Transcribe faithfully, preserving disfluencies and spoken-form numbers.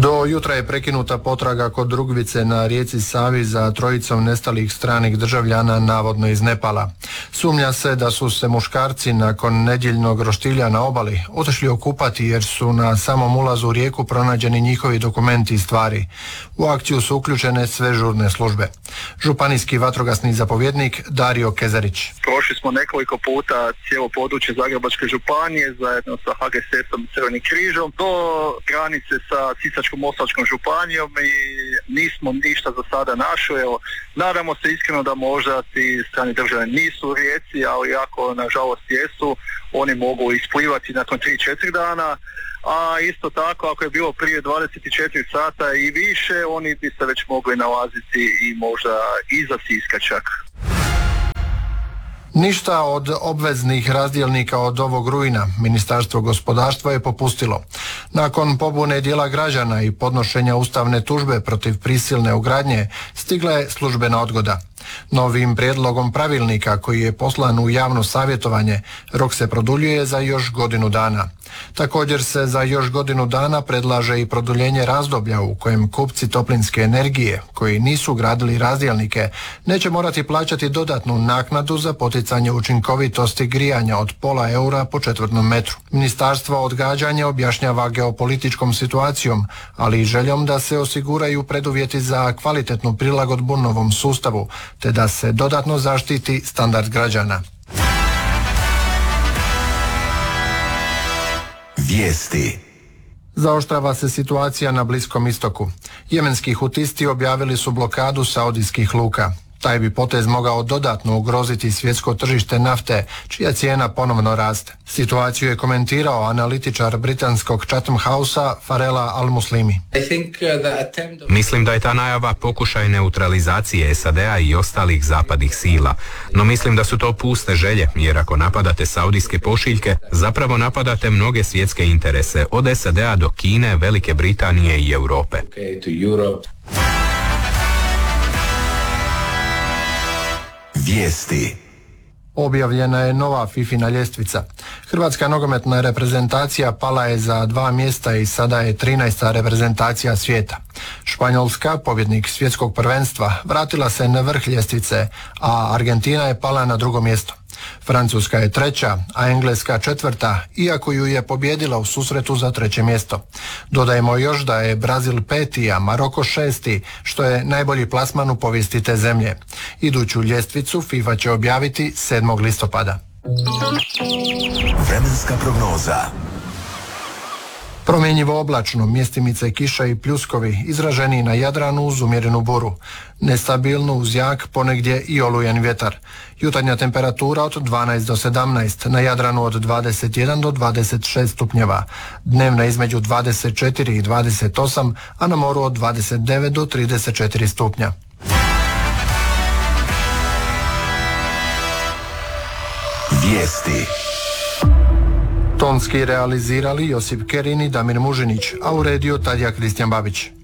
Do jutra je prekinuta potraga kod Rugvice na rijeci Savi za trojicom nestalih stranih državljana, navodno iz Nepala. Sumnja se da su se muškarci nakon nedjeljnog roštilja na obali otišli okupati jer su na samom ulazu u rijeku pronađeni njihovi dokumenti i stvari. U akciju su uključene sve žurne službe. Županijski vatrogasni zapovjednik Dario Kezarić. Prošli smo nekoliko puta cijelo područje Zagrebačke županije zajedno sa ha ge es esom i Crvenim križom do granice sa Sisačko-moslavačkom županijom i nismo ništa za sada našli. Evo, nadamo se iskreno da možda ti strani državljani nisu u rijeci, ali ako nažalost jesu, oni mogu isplivati nakon tri do četiri dana. A isto tako, ako je bilo prije dvadeset četiri sata i više, oni bi se već mogli nalaziti i možda iza Siska čak. Ništa od obveznih razdjelnika od ovog rujna Ministarstvo gospodarstva je popustilo. Nakon pobune dijela građana i podnošenja ustavne tužbe protiv prisilne ugradnje stigla je službena odgoda. Novim prijedlogom pravilnika koji je poslan u javno savjetovanje rok se produljuje za još godinu dana. Također se za još godinu dana predlaže i produljenje razdoblja u kojem kupci toplinske energije koji nisu gradili razdjelnike neće morati plaćati dodatnu naknadu za poticanje učinkovitosti grijanja od pola eura po četvrtnom metru. Ministarstvo odgađanje objašnjava geopolitičkom situacijom, ali i željom da se osiguraju preduvjeti za kvalitetnu prilagodbu novom sustavu, te da se dodatno zaštiti standard građana. Vijesti. Zaoštrava se situacija na Bliskom istoku. Jemenski hutisti objavili su blokadu saudijskih luka. Taj bi potez mogao dodatno ugroziti svjetsko tržište nafte, čija cijena ponovno raste. Situaciju je komentirao analitičar britanskog Chatham Housea Farela Al-Muslimi. Mislim da je ta najava pokušaj neutralizacije es a de a i ostalih zapadnih sila, no mislim da su to puste želje, jer ako napadate saudijske pošiljke, zapravo napadate mnoge svjetske interese, od es a de a do Kine, Velike Britanije i Europe. Vijesti. Objavljena je nova fifina ljestvica. Hrvatska nogometna reprezentacija pala je za dva mjesta i sada je trinaesta reprezentacija svijeta. Španjolska, pobjednik svjetskog prvenstva, vratila se na vrh ljestvice, a Argentina je pala na drugo mjesto. Francuska je treća, a Engleska četvrta, iako ju je pobijedila u susretu za treće mjesto. Dodajmo još da je Brazil peti, a Maroko šesti, što je najbolji plasman u povijesti te zemlje. Iduću ljestvicu FIFA će objaviti sedmog listopada. Vremenska prognoza. Promjenjivo oblačno, mjestimice kiša i pljuskovi, izraženi na Jadranu uz umjerenu buru. Nestabilno uz jak, ponegdje i olujen vjetar. Jutarnja temperatura od dvanaest do sedamnaest, na Jadranu od dvadeset jedan do dvadeset šest stupnjeva. Dnevna između dvadeset četiri i dvadeset osam, a na moru od dvadeset devet do trideset četiri stupnja. Vijesti. Tonski realizirali Josip Kerin i Damir Mužinić, a uredio Tadija Kristijan Babić.